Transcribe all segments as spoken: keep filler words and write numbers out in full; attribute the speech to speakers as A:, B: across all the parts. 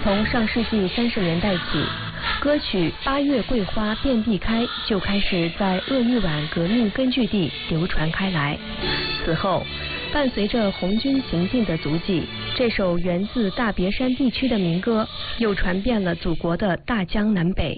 A: 从上世纪三十年代起，歌曲《八月桂花遍地开》就开始在鄂豫皖革命根据地流传开来。此后，伴随着红军行进的足迹，这首源自大别山地区的民歌又传遍了祖国的大江南北。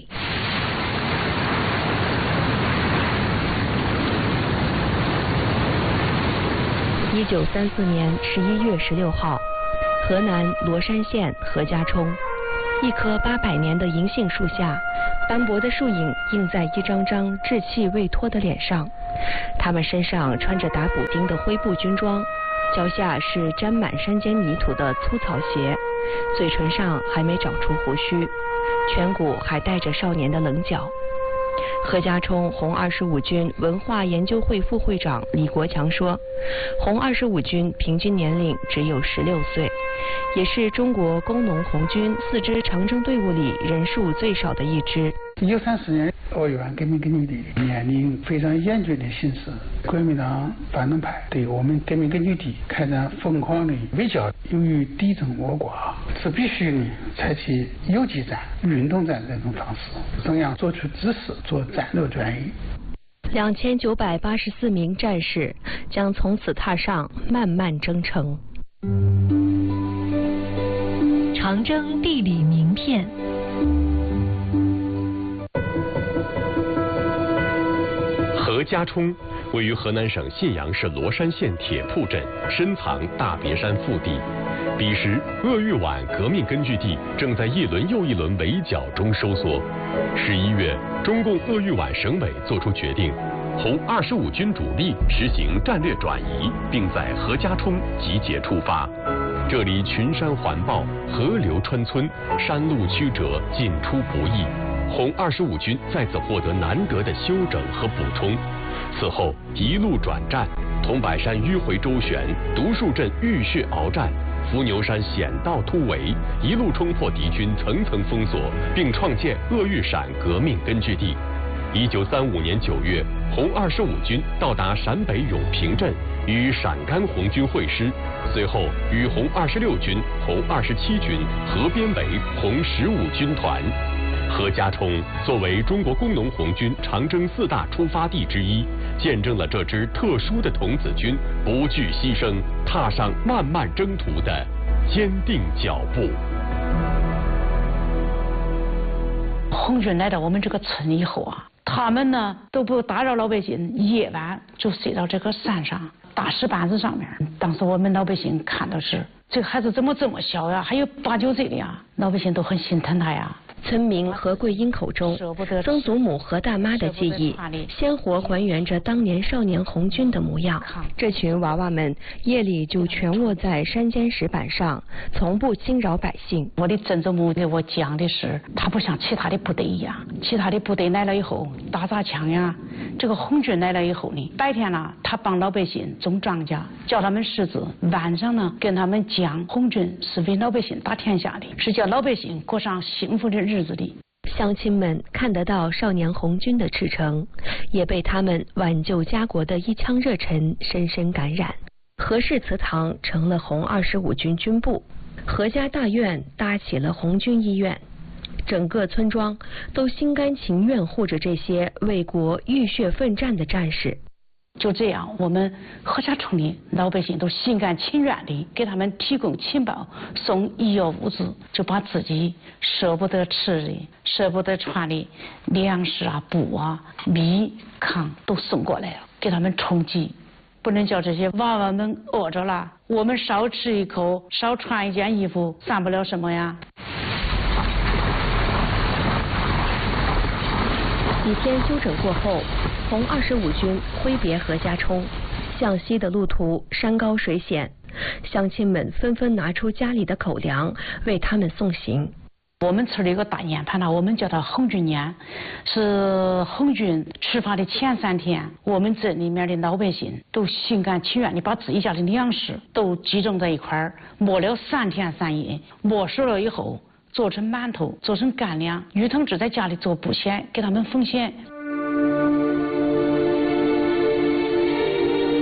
A: 一九三四年十一月十六号，河南罗山县何家冲，一棵八百年的银杏树下，斑驳的树影映在一张张稚气未脱的脸上。他们身上穿着打补丁的灰布军装，脚下是沾满山间泥土的粗草鞋，嘴唇上还没长出胡须，颧骨还带着少年的棱角。何家冲红二十五军文化研究会副会长李国强说，红二十五军平均年龄只有十六岁，也是中国工农红军四支长征队伍里人数最少的一支。
B: 一九三四年鄂豫皖革命根据地面临非常严峻的形势，国民党反动派对我们革命根据地开展疯狂的围剿，由于敌众我寡，是必须呢采取游击战、运动战这种方式，怎样做出指示，做战略转移。
A: 两千九百八十四名战士将从此踏上漫漫征程。
C: 长征地理名片。
D: 何家冲位于河南省信阳市罗山县铁铺镇，深藏大别山腹地。彼时，鄂豫皖革命根据地正在一轮又一轮围剿中收缩。十一月，中共鄂豫皖省委作出决定，红二十五军主力实行战略转移，并在何家冲集结出发。这里群山环抱，河流穿村，山路曲折，进出不易。红二十五军在此获得难得的休整和补充。此后一路转战，桐柏山迂回周旋，独树镇浴血鏖战，伏牛山险道突围，一路冲破敌军层层封锁，并创建鄂豫陕革命根据地。一九三五年九月，红二十五军到达陕北永平镇，与陕甘红军会师，随后与红二十六军、红二十七军合编为红十五军团。何家冲作为中国工农红军长征四大出发地之一，见证了这支特殊的童子军不惧牺牲，踏上漫漫征途的坚定脚步。
E: 红军来到我们这个村以后啊，他们呢都不打扰老百姓，夜晚就睡到这个山上大石板子上面。当时我们老百姓看到是这个孩子怎么这么小呀，还有八九岁的呀，老百姓都很心疼他呀。
A: 村民何桂英口中，曾祖母何大妈的记忆，鲜活还原着当年少年红军的模样。这群娃娃们夜里就全卧在山间石板上，从不惊扰百姓。
E: 我的曾祖母给我讲的是，他不像其他的部队一样，其他的部队来了以后打砸抢呀，这个红军来了以后呢，白天呢他帮老百姓种庄稼，教他们识字，晚上呢跟他们讲红军是为老百姓打天下的，是叫老百姓过上幸福的日子。日子里，
A: 乡亲们看得到少年红军的赤诚，也被他们挽救家国的一腔热忱深深感染。何氏祠堂成了红二十五军军部，何家大院搭起了红军医院，整个村庄都心甘情愿护着这些为国浴血奋战的战士。
E: 就这样，我们何家冲的老百姓都心甘情愿地给他们提供情报，送医药物资，就把自己舍不得吃的、舍不得穿的粮食啊、布啊、米、糠都送过来了，给他们充饥。不能叫这些娃娃们饿着了，我们少吃一口，少穿一件衣服，算不了什么呀。
A: 几天休整过后，红二十五军挥别何家冲，向西的路途山高水险，乡亲们纷纷拿出家里的口粮为他们送行。
E: 我们村里有个大年盘呢，我们叫它红军年，是红军出发的前三天，我们镇里面的老百姓都心甘情愿地把自己家的粮食都集中在一块儿，磨了三天三夜，磨熟了以后做成馒头，做成干粮，于同志在家里做布鞋，给他们缝鞋。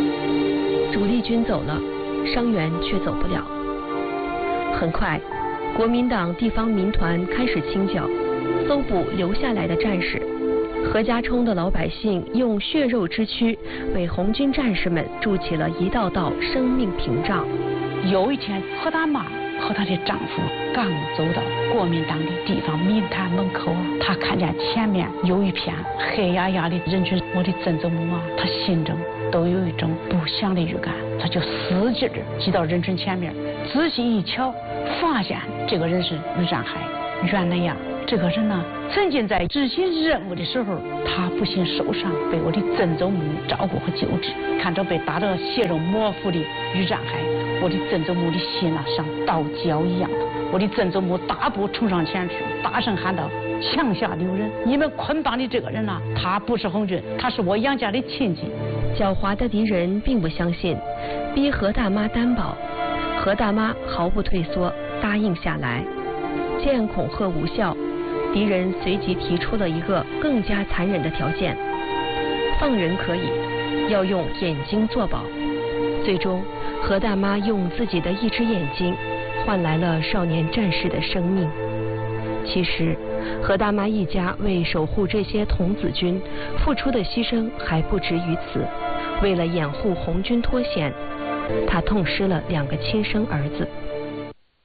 A: 主力军走了，伤员却走不了。很快， 国民党地方民团开始清剿，搜捕留下来的战士。何家冲的老百姓用血肉之躯为红军战士们筑起了一道道生命屏障。
E: 有一天，何大妈和她的丈夫刚走到国民党的地方民团门口啊，她看见前面有一片黑压压的人群，我的曾祖母啊，她心中都有一种不祥的预感，她就使劲儿挤到人群前面，仔细一瞧，发现这个人是于占海。原来呀，这个人呢，曾经在执行任务的时候，他不幸受伤，被我的曾祖母照顾和救治。看着被打得血肉模糊的于占海，我的曾祖母的心啊，像刀绞一样。我的曾祖母大步冲上前去，大声喊道：“枪下留人！你们捆绑的这个人啊，他不是红军，他是我杨家的亲戚。”
A: 狡猾的敌人并不相信，逼何大妈担保。何大妈毫不退缩，答应下来。见恐吓无效，敌人随即提出了一个更加残忍的条件：放人可以，要用眼睛作保。最终，何大妈用自己的一只眼睛换来了少年战士的生命。其实，何大妈一家为守护这些童子军付出的牺牲还不止于此。为了掩护红军脱险，她痛失了两个亲生儿子。